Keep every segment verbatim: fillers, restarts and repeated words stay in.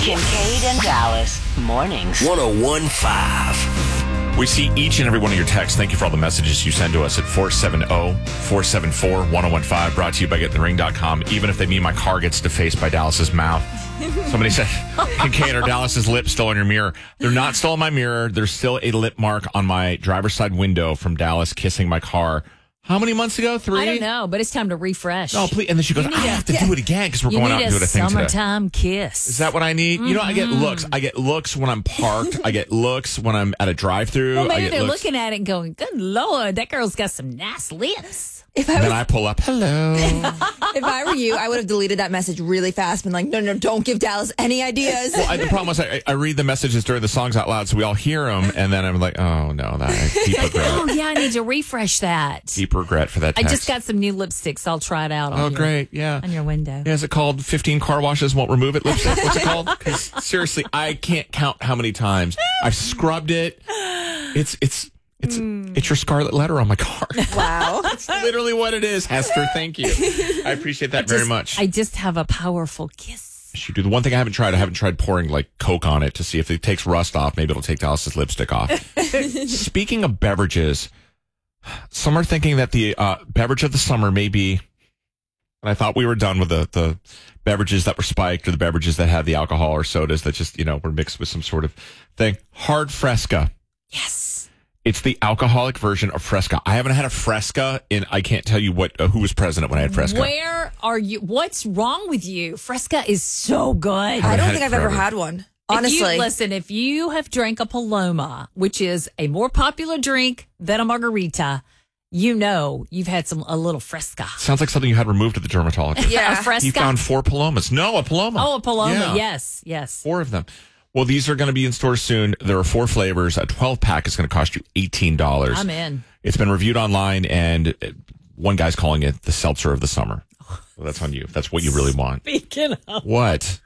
Kincaid and Dallas Mornings. one oh one point five. We see each and every one of your texts. Thank you for all the messages you send to us at four seven zero, four seven four, one oh one five. Brought to you by get the ring dot com. Even if they mean my car gets defaced by Dallas's mouth. Somebody said, Kincaid, are Dallas's lips still on your mirror? They're not still on my mirror. There's still a lip mark on my driver's side window from Dallas kissing my car. How many months ago? Three? I don't know, but it's time to refresh. Oh, please. And then she goes, I have to do it again because we're you going need out and a doing a thing today. summertime kiss. Is that what I need? Mm-hmm. You know, I get looks. I get looks when I'm parked. I get looks when I'm at a drive-thru. Well, maybe I get they're looks. looking at it and going, good Lord, that girl's got some nice lips. If I And was, then I pull up, hello. if I were you, I would have deleted that message really fast. Been like, no, no, don't give Dallas any ideas. Well, I, the problem was I, I read the messages during the songs out loud, so we all hear them, and then I'm like, oh, no, that deep regret. Oh, yeah, I need to refresh that. Deep regret for that I text. just got some new lipsticks. I'll try it out on, Oh, your, great, yeah. on your window. Yeah, is it called fifteen car washes won't remove it lipstick? What's it called? 'Cause seriously, I can't count how many times I've scrubbed it. It's it's it's Mm. it's your scarlet letter on my car. Wow. That's literally what it is, Hester. Thank you. I appreciate that very Just- much. I just have a powerful kiss. You do. The one thing I haven't tried, I haven't tried pouring like Coke on it to see if it takes rust off. Maybe it'll take Dallas's lipstick off. Speaking of beverages, some are thinking that the uh, beverage of the summer may be, and I thought we were done with the, the beverages that were spiked or the beverages that had the alcohol or sodas that just, you know, were mixed with some sort of thing. Hard Fresca. Yes. It's the alcoholic version of Fresca. I haven't had a Fresca in, I can't tell you what uh, who was president when I had Fresca. Where are you? What's wrong with you? Fresca is so good. I haven't don't had think it I've ever forever. had one. If Honestly. you, listen, if you have drank a Paloma, which is a more popular drink than a margarita, you know you've had some a little Fresca. Sounds like something you had removed at the dermatologist. Yeah. A Fresca. He found four Palomas. No, a Paloma. Oh, a Paloma. Yeah. Yes, yes. Four of them. Well, these are going to be in stores soon. There are four flavors. A twelve pack is going to cost you eighteen dollars. I'm in. It's been reviewed online, and one guy's calling it the seltzer of the summer. Well, that's on you. If that's what you really want. Speaking of. What?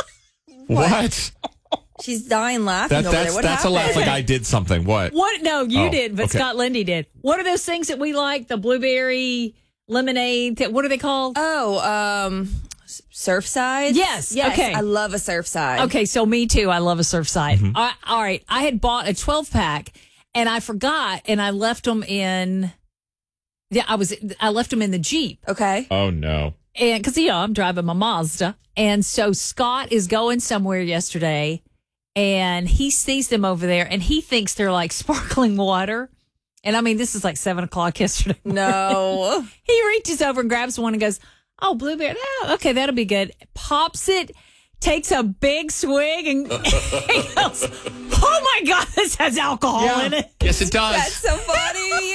what? She's dying laughing That, over that's there. What that's a happened? laugh like I did something. What? What? No, you Oh, did, but okay. Scott Lindy did. What are those things that we like? The blueberry lemonade. What are they called? Oh, um, Surfside? Yes, Yes. okay. I love a Surfside. Okay, so me too. I love a Surfside. Mm-hmm. All, right, all right. I had bought a twelve pack and I forgot and I left them in. Yeah, I was. I left them in the Jeep. Okay. Oh, no. And because, you know, I'm driving my Mazda. And so Scott is going somewhere yesterday and he sees them over there and he thinks they're like sparkling water. And I mean, this is like seven o'clock yesterday. No. He reaches over and grabs one and goes, oh, blueberry. Oh, okay, that'll be good. Pops it, takes a big swig and he goes, oh my God, this has alcohol in it. Yes, it does. That's so funny.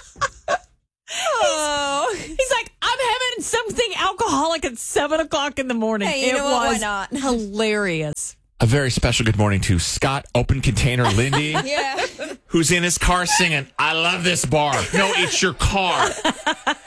Oh. He's like, I'm having something alcoholic at seven o'clock in the morning. Hey, you it know what? Why was not? hilarious. A very special good morning to Scott Open Container Lindy. Yeah. Who's in his car singing, I love this bar. No, it's your car.